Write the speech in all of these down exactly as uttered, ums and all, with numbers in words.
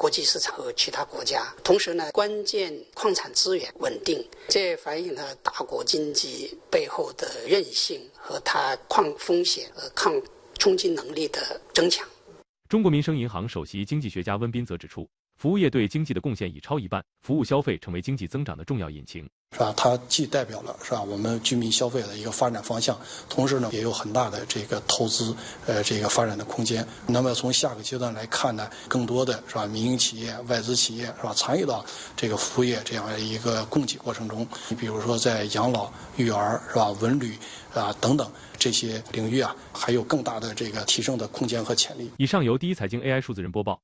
国际市场和其他国家。同时呢，关键矿产资源稳定，这反映了大国经济背后的韧性和它抗风险和抗冲击能力的增强。 中国民生银行首席经济学家温彬则指出，服务业对经济的贡献已超一半，服务消费成为经济增长的重要引擎， 是吧？它既代表了是吧我们居民消费的一个发展方向，同时呢也有很大的这个投资呃这个发展的空间。那么从下个阶段来看呢，更多的是吧民营企业、外资企业是吧参与到这个服务业这样的一个供给过程中。你比如说在养老、育儿是吧文旅啊等等这些领域啊，还有更大的这个提升的空间和潜力。 以上由第一财经 A I 数字人播报。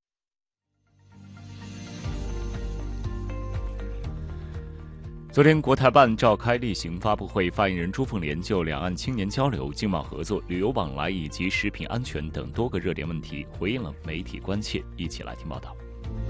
昨天，国台办召开例行发布会，发言人朱凤莲就两岸青年交流、经贸合作、旅游往来以及食品安全等多个热点问题回应了媒体关切。一起来听报道。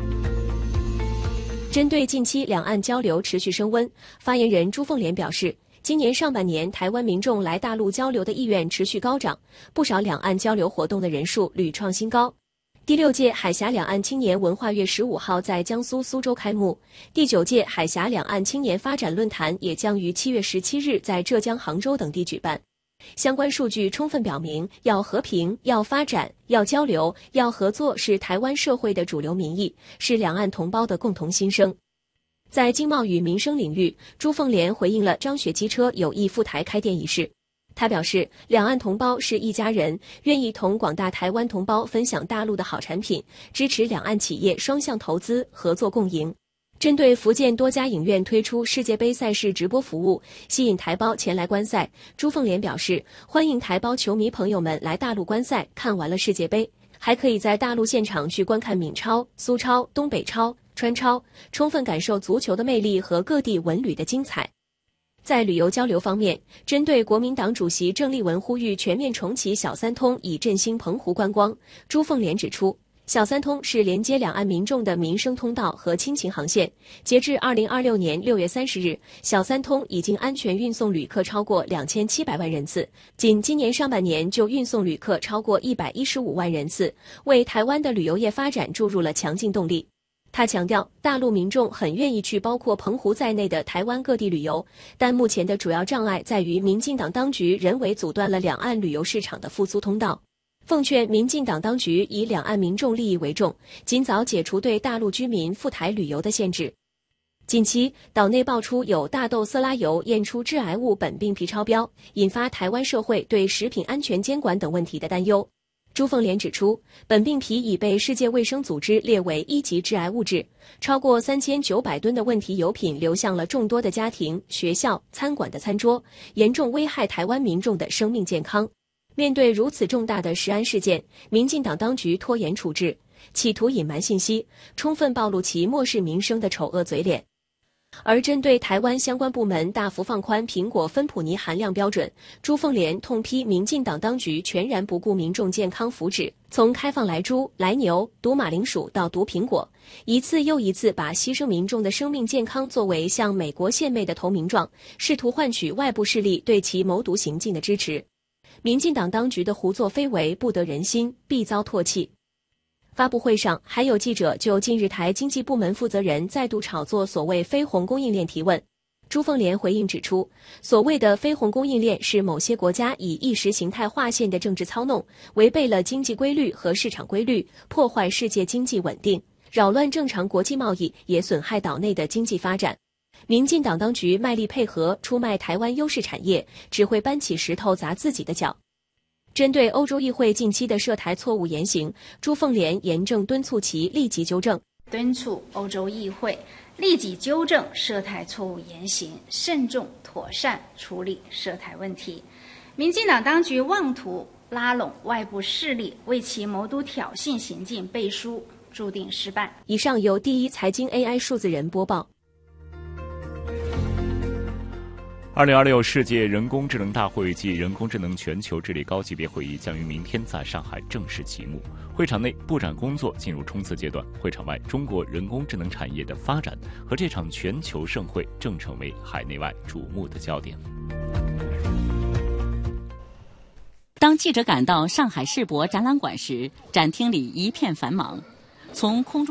针对近期两岸交流持续升温，发言人朱凤莲表示，今年上半年台湾民众来大陆交流的意愿持续高涨，不少两岸交流活动的人数屡创新高。第六届海峡两岸青年文化月十五号在江苏苏州开幕，第九届海峡两岸青年发展论坛也将于七月十七日在浙江杭州等地举办。相关数据充分表明，要和平、要发展、要交流、要合作是台湾社会的主流民意，是两岸同胞的共同心声。在经贸与民生领域，朱凤莲回应了张雪机车有意赴台开店一事。他表示，两岸同胞是一家人，愿意同广大台湾同胞分享大陆的好产品，支持两岸企业双向投资、合作共赢。针对福建多家影院推出世界杯赛事直播服务，吸引台胞前来观赛，朱凤莲表示，欢迎台胞球迷朋友们来大陆观赛，看完了世界杯，还可以在大陆现场去观看闽超、苏超、东北超、川超，充分感受足球的魅力和各地文旅的精彩。在旅游交流方面，针对国民党主席郑丽文呼吁全面重启小三通以振兴澎湖观光，朱凤莲指出，小三通是连接两岸民众的民生通道和亲情航线。截至二零二六年六月三十日，小三通已经安全运送旅客超过两千七百万人次，仅今年上半年就运送旅客超过一百一十五万人次，为台湾的旅游业发展注入了强劲动力。他强调，大陆民众很愿意去包括澎湖在内的台湾各地旅游，但目前的主要障碍在于民进党当局人为阻断了两岸旅游市场的复苏通道。奉劝民进党当局以两岸民众利益为重，尽早解除对大陆居民赴台旅游的限制。近期，岛内爆出有大豆色拉油验出致癌物苯并芘超标，引发台湾社会对食品安全监管等问题的担忧。朱凤莲指出，苯并芘已被世界卫生组织列为一级致癌物质，超过三千九百吨的问题油品流向了众多的家庭、学校、餐馆的餐桌，严重危害台湾民众的生命健康。面对如此重大的食安事件，民进党当局拖延处置，企图隐瞒信息，充分暴露其漠视民生的丑恶嘴脸。而针对台湾相关部门大幅放宽苹果芬普尼含量标准，朱凤莲痛批民进党当局全然不顾民众健康福祉，从开放莱猪、莱牛、毒马铃薯到毒苹果，一次又一次把牺牲民众的生命健康作为向美国献媚的投名状，试图换取外部势力对其谋独行径的支持。民进党当局的胡作非为不得人心，必遭唾弃。发布会上，还有记者就近日台经济部门负责人再度炒作所谓非红供应链提问。朱凤莲回应指出，所谓的非红供应链是某些国家以意识形态划线的政治操弄，违背了经济规律和市场规律，破坏世界经济稳定，扰乱正常国际贸易，也损害岛内的经济发展。民进党当局卖力配合出卖台湾优势产业，只会搬起石头砸自己的脚。针对欧洲议会近期的涉台错误言行，朱凤莲严正敦促其立即纠正， 敦促欧洲议会立即纠正涉台错误言行，慎重妥善处理涉台问题。民进党当局妄图拉拢外部势力，为其谋独挑衅行径背书，注定失败。 以上由第一财经 A I 数字人播报。 二零二六世界人工智能大会暨人工智能全球治理高级别会议将于明天在上海正式启幕。会场内布展工作进入冲刺阶段，会场外中国人工智能产业的发展和这场全球盛会正成为海内外瞩目的焦点。 当记者赶到上海世博展览馆时，展厅里一片繁忙，从空中